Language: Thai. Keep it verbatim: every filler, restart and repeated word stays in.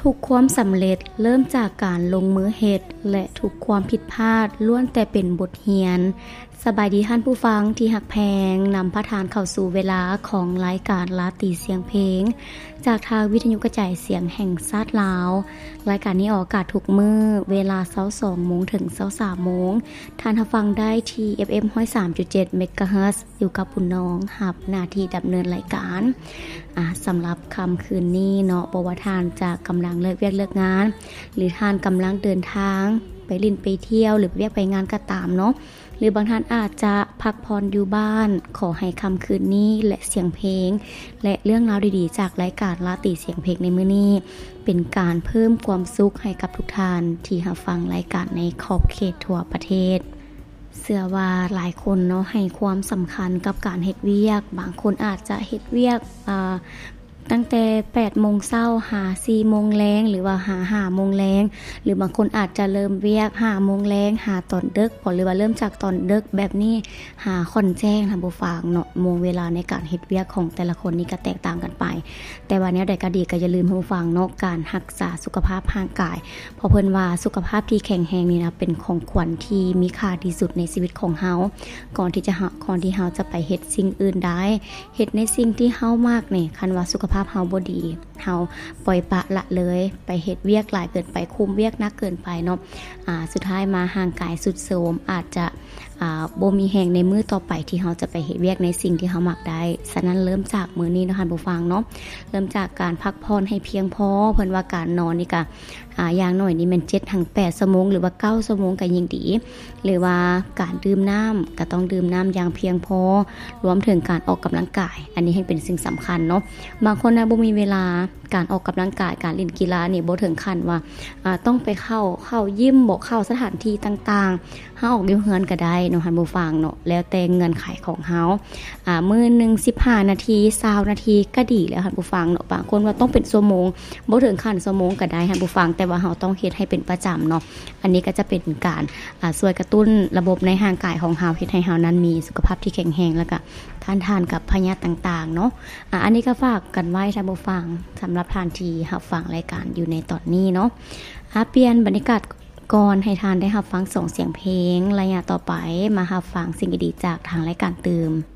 ทุกความสำเร็จเริ่มจากการลงมือเฮ็ดและทุกความผิดพลาดล้วนแต่เป็นบทเรียนสบายดีท่านผู้ฟังที่หักแพงนำพระทานเข้าสู่เวลาของรายการลาตรีเสียงเพลงจากทางวิทยุกระจายเสียงแห่งชาติลาวรายการนี้ออกอากาศทุกมื้อเวลา ยี่สิบสองโมงถึง ยี่สิบสามโมงท่านรับฟังได้ที่ เอฟ เอ็ม หนึ่งร้อยสามจุดเจ็ด เมกะเฮิรตซ์อยู่กับปุ่นน้องหับหน้าที่ดำเนินรายการอ่าสำหรับค่ำคืนนี้เนาะบ่ว่าท่านจะกำลังเลิกเวียกเลิกงานหรือท่านกำลังเดินทางไปลิ้นไปเที่ยวหรือเวียกไปงานก็ตามเนาะหรือบางท่านอาจจะพักผ่อนอยู่บ้านขอให้ค่ำคืนนี้และเสียงเพลงและเรื่องราวดีๆจากรายการลาตรีเสียงเพลงในมื้อนี้เป็นการเพิ่มความสุขให้กับทุกท่านที่รับฟังรายการในขอบเขตทั่วประเทศเชื่อว่าหลายคนเนาะให้ความสำคัญกับการเฮ็ดเวียกบางคนอาจจะเฮ็ดเวียกอ่าตั้งแต่ แปดโมงเช้าหา สี่โมงแลงหรือว่าหา ห้าโมงแลงหรือบางคนอาจจะเริ่มเวียก ห้าโมงแลงหาตอนดึกพอหรือว่าเริ่มจากตอนดึกแบบนี้หาค่อนแจ้งท่านผู้ฟังเนาะโมงเวลาในการเฮ็ดเวียกของแต่ละคนนี่ก็แตกต่างกันไปแต่ว่าแนวใดก็ดีก็อย่าลืมท่านผู้ฟังเนาะการรักษาสุขภาพร่างกายเพราะเพิ่นว่าสุขภาพที่แข็งแรงนี่นะเป็นของขวัญที่มีค่าที่สุดในชีวิตของเฮาก่อนที่จะก่อนที่เฮาจะไปเฮ็ดสิ่งอื่นได้เฮ็ดในสิ่งที่เฮามากนี่คันว่าสุขภาพเฮาบ่ดีเฮาปล่อยปะละเลยไปเฮ็ดเวียกหลายเกินไปคุมเวียกนักเกินไปเนาะอ่าสุดท้ายมาห่างกายสุดโทรมอาจจะอ่าบ่มีแรงในมื้อต่อไปที่เฮาจะไปเฮ็ดเวียกในสิ่งที่เฮามักได้ฉะนั้นเริ่มจากมื้อนี้เนาะท่านผู้ฟังเนาะเริ่มจากการพักผ่อนให้เพียงพอเพิ่นว่าการนอนนี่ก็อ่าอย่างน้อยนี่แม่น เจ็ดถึงแปด ชั่วโมงหรือว่าเก้าชั่วโมงก็ยิ่งดีหรือว่าการดื่มน้ำก็ต้องดื่มน้ำอย่างเพียงพอรวมถึงการออกกำลังกายอันนี้ให้เป็นสิ่งสำคัญเนาะบางคนนะบ่มีเวลาการออกกำลังกายการเล่นกีฬานี่บ่ถึงขั้นว่าอ่าต้องไปเข้าเข้ายิมบ่เข้าสถานที่ต่างๆเฮาออกอยู่เฮือนก็ได้เนาะท่านผู้ฟังเนาะแล้วแต่เงื่อนไขของเฮาอ่ามื้อนึงสิบห้านาทียี่สิบนาทีก็ดีแล้วท่านผู้ฟังเนาะบางคนว่าต้องเป็นชั่วโมงบ่ถึงขั้นชั่วโมงก็ได้ท่านผู้ฟังแต่ว่าเฮาต้องเฮ็ดให้เป็นประจำเนาะอันนี้ก็จะเป็นการอ่าช่วยกระตุ้นระบบในร่างกายของเฮาเฮ็ดให้เฮานั้นมีสุขภาพที่แข็งแรงแล้วก็ทานทานกับพยาธิต่างๆเนาะอ่าอันนี้ก็ฝากกันไว้ท่านผู้ฟังสำหรับทานที่รับฟังรายการอยู่ในตอนนี้เนาะอ่าเปลี่ยนบรรยากาศก่อนให้ทานได้รับฟังส่งเสียงเพลงระยะต่อไปมารับฟังสิ่งดีๆจากทางรายการเติม